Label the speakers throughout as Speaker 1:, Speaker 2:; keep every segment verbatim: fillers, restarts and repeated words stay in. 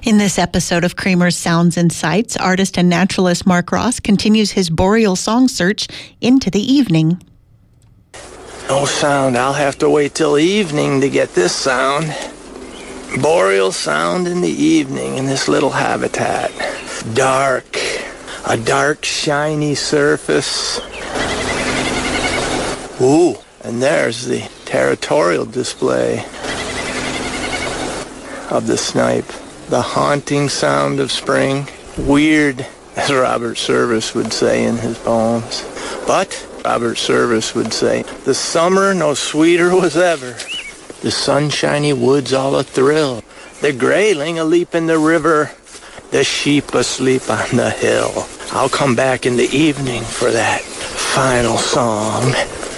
Speaker 1: In this episode of Creamer's Sounds and Sights, artist and naturalist Mark Ross continues his boreal song search into the evening.
Speaker 2: No sound. I'll have to wait till evening to get this sound. Boreal sound in the evening in this little habitat. Dark. A dark, shiny surface. Ooh, and there's the territorial display of the snipe. The haunting sound of spring. Weird, as Robert Service would say in his poems. But Robert Service would say, the summer no sweeter was ever. The sunshiny woods all a thrill. The grayling a leap in the river. The sheep asleep on the hill. I'll come back in the evening for that final song.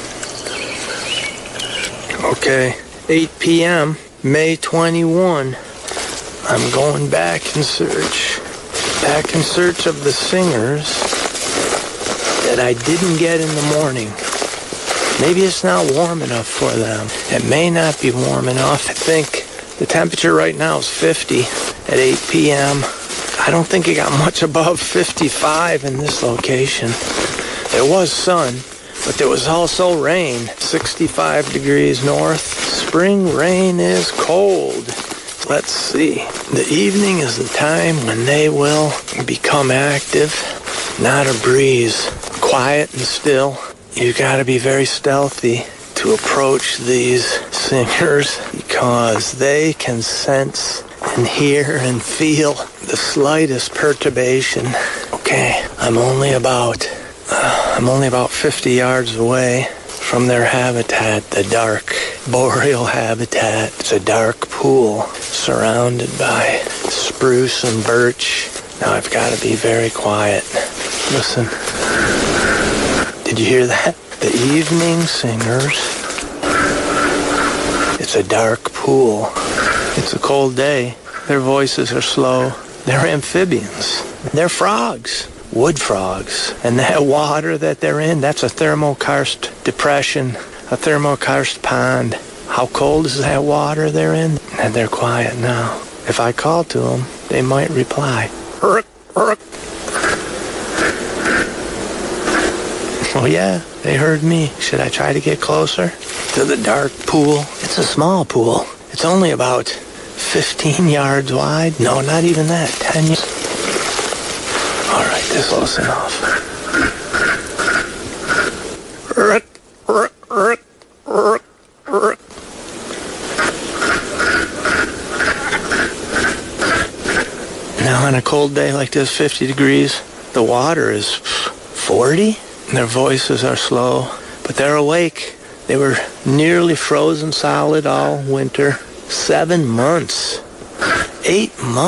Speaker 2: Okay, eight p.m., May twenty-first. I'm going back in search, back in search of the singers that I didn't get in the morning. Maybe it's not warm enough for them. It may not be warm enough. I think the temperature right now is fifty at eight p.m. I don't think it got much above fifty-five in this location. There was sun, but there was also rain. sixty-five degrees north. Spring rain is cold. Let's see. The evening is the time when they will become active. Not a breeze. Quiet and still. You gotta be very stealthy to approach these singers because they can sense and hear and feel the slightest perturbation. Okay, I'm only about, uh, I'm only about fifty yards away from their habitat, the dark boreal habitat. It's a dark pool surrounded by spruce and birch. Now I've got to be very quiet. Listen. Did you hear that? The evening singers. It's a dark pool. It's a cold day. Their voices are slow. They're amphibians. They're frogs. Wood frogs. And that water that they're in, that's a thermokarst depression, a thermokarst pond. How cold is that water they're in? And they're quiet now. If I call to them, they might reply. Oh yeah, they heard me. Should I try to get closer to the dark pool? It's a small pool. It's only about fifteen yards wide. No, not even that. ten yards. All right, this close enough. Now on a cold day like this, fifty degrees, the water is forty. Their voices are slow, but they're awake. They were nearly frozen solid all winter. Seven months. Eight months.